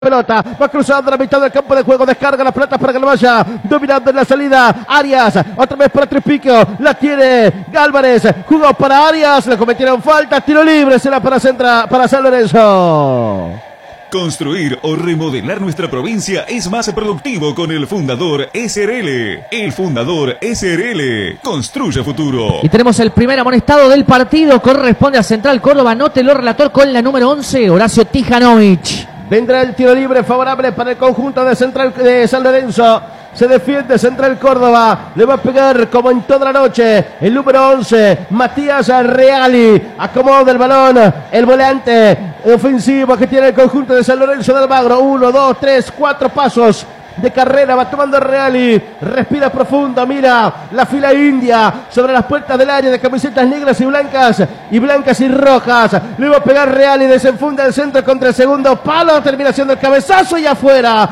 pelota, va cruzando la mitad del campo de juego, descarga la pelota para que lo vaya dominando en la salida Arias, otra vez para Tripico, la tiene Gálvarez, jugó para Arias, le cometieron falta, tiro libre, será para San Lorenzo. Construir o remodelar nuestra provincia es más productivo con el Fundador SRL. El Fundador SRL construye futuro. Y tenemos el primer amonestado del partido, corresponde a Central Córdoba, anótelo relator con la número 11, Horacio Tijanovic. Vendrá el tiro libre favorable para el conjunto de San Lorenzo. Se defiende Central Córdoba. Le va a pegar como en toda la noche el número 11, Matías Reali. Acomoda el balón. El volante ofensivo que tiene el conjunto de San Lorenzo de Almagro. 1, 2, 3, 4 pasos de carrera, va tomando Reali, respira profundo, mira la fila india sobre las puertas del área de camisetas negras y blancas y rojas, le va a pegar Reali, desenfunda el centro contra el segundo palo, terminación del cabezazo y afuera,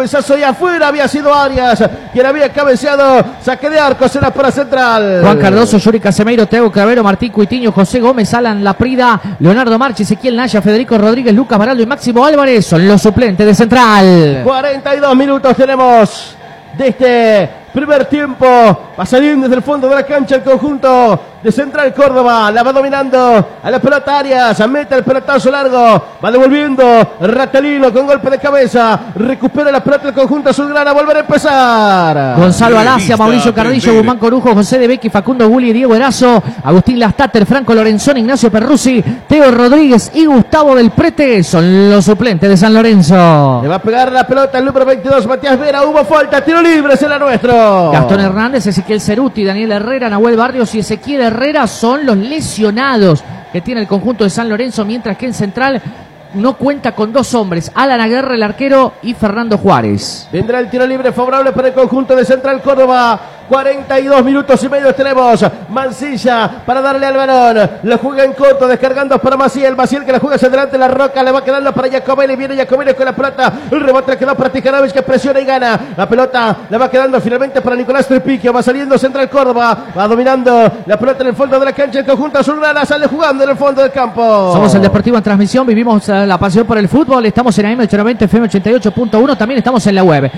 había sido Arias quien había cabeceado, saque de arco, será para Central. Juan Cardoso, Yuri Casemeiro, Teo Cravero, Martín Cuitiño, José Gómez, Alan Laprida, Leonardo Marchi, Ezequiel Naya, Federico Rodríguez, Lucas Baraldo y Máximo Álvarez son los suplentes de Central. 42 minutos tenemos de este primer tiempo. Va saliendo desde el fondo de la cancha el conjunto de Central Córdoba. La va dominando a la pelota Arias. Mete el pelotazo largo. Va devolviendo Ratalino con golpe de cabeza. Recupera la pelota el conjunto azulgrana. Volver a empezar. Gonzalo Alacia, Mauricio Cardillo, Guzmán Corujo, José de Becchi, Facundo Gulli, Diego Erazo, Agustín Lastater, Franco Lorenzón, Ignacio Perruzzi, Teo Rodríguez y Gustavo del Prete son los suplentes de San Lorenzo. Le va a pegar la pelota el número 22, Matías Vera. Hubo falta. Tiro libre, será nuestro. Gastón Hernández, Ezequiel Ceruti, Daniel Herrera, Nahuel Barrios y Ezequiel Herrera son los lesionados que tiene el conjunto de San Lorenzo, mientras que en Central no cuenta con dos hombres, Alan Aguerre, el arquero, y Fernando Juárez. Vendrá el tiro libre favorable para el conjunto de Central Córdoba. 42 minutos y medio tenemos. Mancilla para darle al balón. Lo juega en corto, descargando para Maciel. Maciel que la juega hacia adelante, la Roca le va quedando para Jacobelli. Viene Jacobelli con la pelota. El rebote le quedó para Tijanovic que presiona y gana. La pelota le va quedando finalmente para Nicolás Tripiquio. Va saliendo Central Córdoba. Va dominando la pelota en el fondo de la cancha. El conjunto azulgrana sale jugando en el fondo del campo. Somos el Deportivo en transmisión. Vivimos la pasión por el fútbol. Estamos en AM890, FM 88.1. También estamos en la web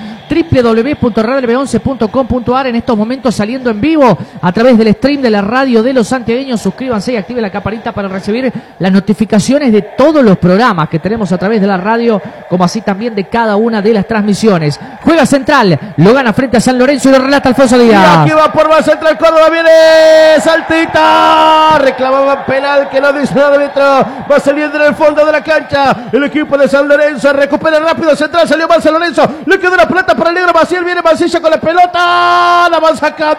www.radiob11.com.ar. En estos momentos saliendo en vivo a través del stream de la radio de los santiagueños. Suscríbanse y activen la campanita para recibir las notificaciones de todos los programas que tenemos a través de la radio, como así también de cada una de las transmisiones. Juega Central, lo gana frente a San Lorenzo y lo relata Alfonso Díaz. Y aquí va por más Central Córdoba, viene Saltita, reclamaba penal que no dice nada dentro, va saliendo en el fondo de la cancha el equipo de San Lorenzo, recupera rápido Central, salió mal San Lorenzo, le quedó la pelota para el negro Maciel, viene Mancilla con la pelota, la va sacando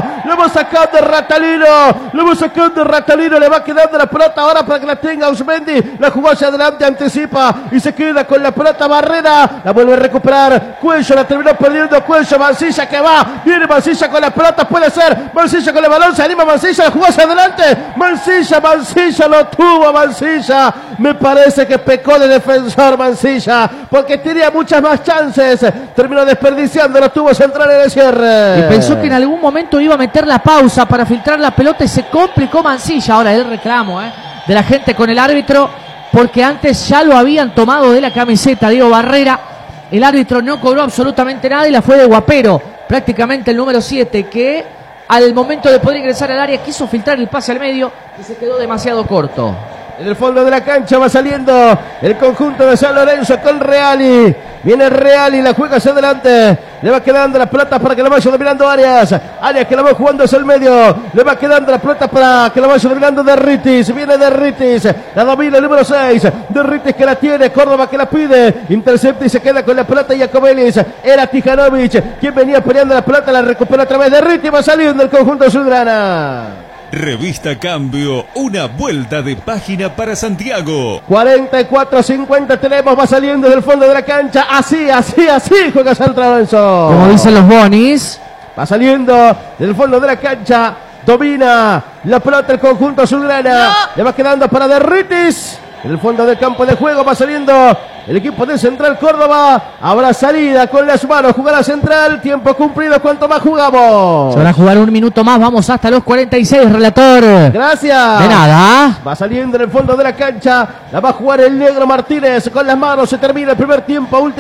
Ratalino, le va quedando la pelota ahora para que la tenga Usmendi, la jugó hacia adelante, anticipa y se queda con la pelota Barrera, la vuelve a recuperar Cuello, la terminó perdiendo Cuello, Mancilla que va, viene Mancilla con la pelota, puede ser, Mancilla con el balón, se anima Mancilla, la jugó hacia adelante, Mancilla lo tuvo Mancilla, me parece que pecó de defensor Mancilla, porque tenía muchas más chances, terminó desperdiciando, lo tuvo Central en el cierre. Y pensó que en algún momento iba a meter la pausa para filtrar la pelota y se complicó Mancilla. Ahora el reclamo de la gente con el árbitro, porque antes ya lo habían tomado de la camiseta Diego Barrera. El árbitro no cobró absolutamente nada y la fue de guapero. Prácticamente el número 7 que al momento de poder ingresar al área quiso filtrar el pase al medio y se quedó demasiado corto. En el fondo de la cancha va saliendo el conjunto de San Lorenzo con Reali. Viene Reali, la juega hacia adelante. Le va quedando la pelota para que la vaya dominando Arias. Arias que la va jugando hacia el medio. Le va quedando la pelota para que la vaya dominando Derritis. Viene Derritis. La domina el número 6. Derritis que la tiene. Córdoba que la pide. Intercepta y se queda con la pelota Jacobelis. Era Tijanovic quien venía peleando la pelota. La recupera otra vez Derritis. Va saliendo el conjunto azulgrana. Revista Cambio, una vuelta de página para Santiago. 44-50 tenemos, va saliendo del fondo de la cancha. Así juega San Lorenzo. Como dicen los bonis. Va saliendo del fondo de la cancha. Domina la pelota el conjunto azulgrana. Le va quedando para Derritis. En el fondo del campo de juego va saliendo el equipo de Central Córdoba. Habrá salida con las manos, jugará Central, tiempo cumplido, ¿cuánto más jugamos? Se van a jugar un minuto más, vamos hasta los 46, relator. Gracias. De nada. Va saliendo en el fondo de la cancha, la va a jugar el negro Martínez con las manos, se termina el primer tiempo, último.